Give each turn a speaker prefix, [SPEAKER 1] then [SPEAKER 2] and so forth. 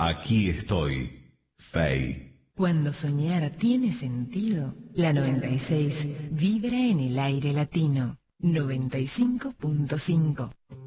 [SPEAKER 1] Aquí estoy, Faye.
[SPEAKER 2] Cuando soñar tiene sentido, la 96 vibra en el aire latino. 95.5.